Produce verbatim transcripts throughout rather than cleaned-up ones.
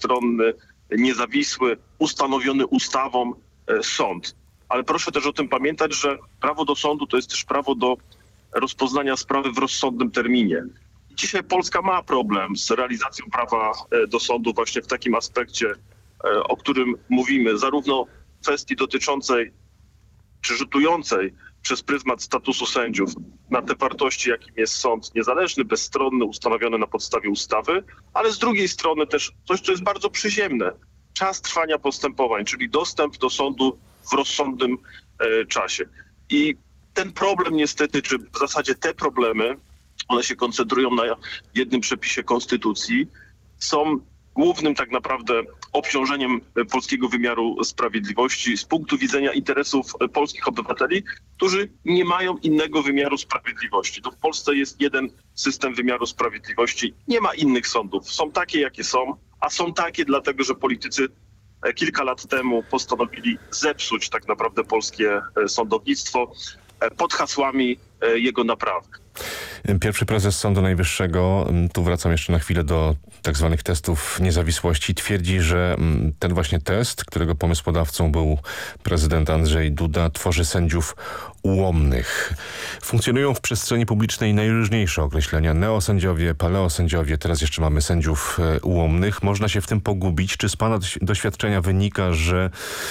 bezstronny, niezawisły, ustanowiony ustawą sąd. Ale proszę też o tym pamiętać, że prawo do sądu to jest też prawo do rozpoznania sprawy w rozsądnym terminie. Dzisiaj Polska ma problem z realizacją prawa do sądu właśnie w takim aspekcie, o którym mówimy, zarówno w kwestii dotyczącej czy rzutującej przez pryzmat statusu sędziów na te wartości, jakim jest sąd niezależny, bezstronny, ustanowiony na podstawie ustawy, ale z drugiej strony też coś, co jest bardzo przyziemne. Czas trwania postępowań, czyli dostęp do sądu w rozsądnym e, czasie. I ten problem niestety, czy w zasadzie te problemy, one się koncentrują na jednym przepisie konstytucji, są głównym tak naprawdę obciążeniem polskiego wymiaru sprawiedliwości z punktu widzenia interesów polskich obywateli, którzy nie mają innego wymiaru sprawiedliwości. To w Polsce jest jeden system wymiaru sprawiedliwości, nie ma innych sądów. Są takie, jakie są, a są takie dlatego, że politycy kilka lat temu postanowili zepsuć tak naprawdę polskie sądownictwo pod hasłami jego naprawy. Pierwszy prezes Sądu Najwyższego, tu wracam jeszcze na chwilę do tak zwanych testów niezawisłości, twierdzi, że ten właśnie test, którego pomysłodawcą był prezydent Andrzej Duda, tworzy sędziów ułomnych. Funkcjonują w przestrzeni publicznej najróżniejsze określenia. Neosędziowie, paleosędziowie, teraz jeszcze mamy sędziów ułomnych. Można się w tym pogubić. Czy z pana doświadczenia wynika, że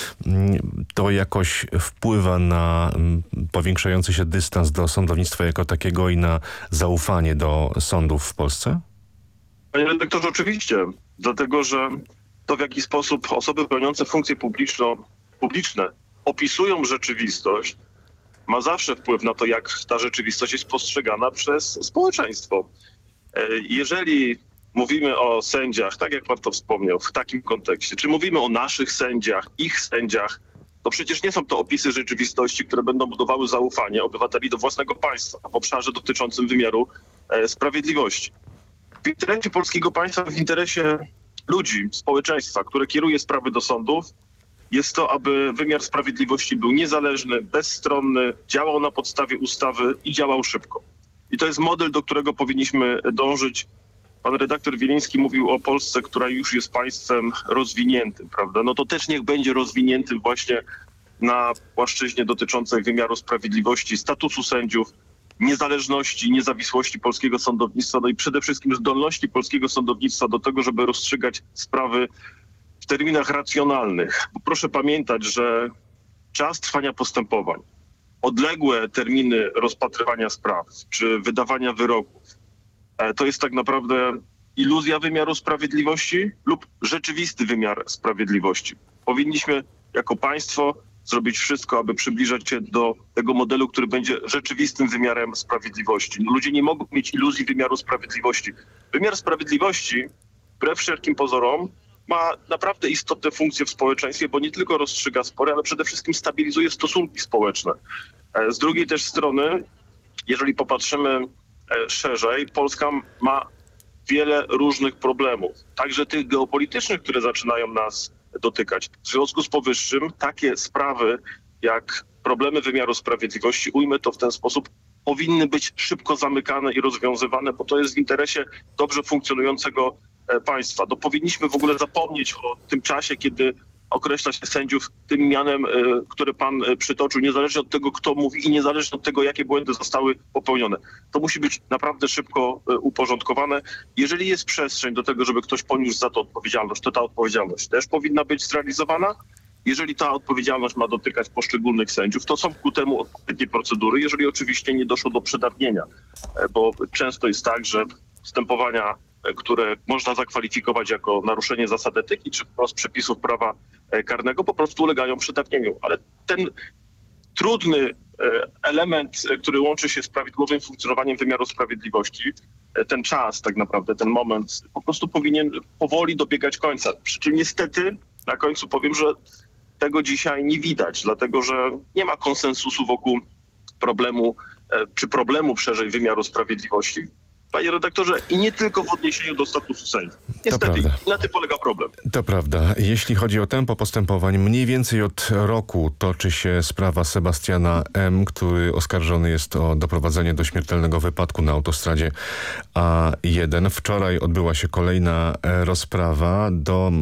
to jakoś wpływa na powiększający się dystans do sądownictwa jako takiego i na zaufanie do sądów w Polsce? Panie redaktorze, oczywiście. Dlatego, że to w jaki sposób osoby pełniące funkcje publiczno, publiczne opisują rzeczywistość, ma zawsze wpływ na to, jak ta rzeczywistość jest postrzegana przez społeczeństwo. Jeżeli mówimy o sędziach, tak jak pan to wspomniał, w takim kontekście, czy mówimy o naszych sędziach, ich sędziach, to przecież nie są to opisy rzeczywistości, które będą budowały zaufanie obywateli do własnego państwa w obszarze dotyczącym wymiaru e, sprawiedliwości. W interesie polskiego państwa, w interesie ludzi, społeczeństwa, które kieruje sprawy do sądów, jest to, aby wymiar sprawiedliwości był niezależny, bezstronny, działał na podstawie ustawy i działał szybko. I to jest model, do którego powinniśmy dążyć. Pan redaktor Wieliński mówił o Polsce, która już jest państwem rozwiniętym, prawda? No to też niech będzie rozwiniętym właśnie na płaszczyźnie dotyczącej wymiaru sprawiedliwości, statusu sędziów, niezależności, niezawisłości polskiego sądownictwa, no i przede wszystkim zdolności polskiego sądownictwa do tego, żeby rozstrzygać sprawy w terminach racjonalnych. Bo proszę pamiętać, że czas trwania postępowań, odległe terminy rozpatrywania spraw czy wydawania wyroków, to jest tak naprawdę iluzja wymiaru sprawiedliwości lub rzeczywisty wymiar sprawiedliwości. Powinniśmy jako państwo zrobić wszystko, aby przybliżać się do tego modelu, który będzie rzeczywistym wymiarem sprawiedliwości. No, ludzie nie mogą mieć iluzji wymiaru sprawiedliwości. Wymiar sprawiedliwości, wbrew wszelkim pozorom, ma naprawdę istotne funkcje w społeczeństwie, bo nie tylko rozstrzyga spory, ale przede wszystkim stabilizuje stosunki społeczne. Z drugiej też strony, jeżeli popatrzymy szerzej, Polska ma wiele różnych problemów, także tych geopolitycznych, które zaczynają nas dotykać. W związku z powyższym takie sprawy jak problemy wymiaru sprawiedliwości, ujmę to w ten sposób, powinny być szybko zamykane i rozwiązywane, bo to jest w interesie dobrze funkcjonującego państwa. No, powinniśmy w ogóle zapomnieć o tym czasie, kiedy określa się sędziów tym mianem, które pan przytoczył, niezależnie od tego, kto mówi i niezależnie od tego, jakie błędy zostały popełnione. To musi być naprawdę szybko uporządkowane. Jeżeli jest przestrzeń do tego, żeby ktoś poniósł za to odpowiedzialność, to ta odpowiedzialność też powinna być zrealizowana. Jeżeli ta odpowiedzialność ma dotykać poszczególnych sędziów, to są ku temu odpowiednie procedury, jeżeli oczywiście nie doszło do przedawnienia, bo często jest tak, że postępowania, które można zakwalifikować jako naruszenie zasad etyki czy wprost przepisów prawa karnego, po prostu ulegają przedawnieniu. Ale ten trudny element, który łączy się z prawidłowym funkcjonowaniem wymiaru sprawiedliwości, ten czas tak naprawdę, ten moment po prostu powinien powoli dobiegać końca. Przy czym niestety na końcu powiem, że tego dzisiaj nie widać, dlatego że nie ma konsensusu wokół problemu, czy problemu szerzej wymiaru sprawiedliwości. Panie redaktorze, i nie tylko w odniesieniu do statusu sędziów. Niestety, na tym polega problem. To prawda. Jeśli chodzi o tempo postępowań, mniej więcej od roku toczy się sprawa Sebastiana M., który oskarżony jest o doprowadzenie do śmiertelnego wypadku na autostradzie A jeden. Wczoraj odbyła się kolejna rozprawa. Do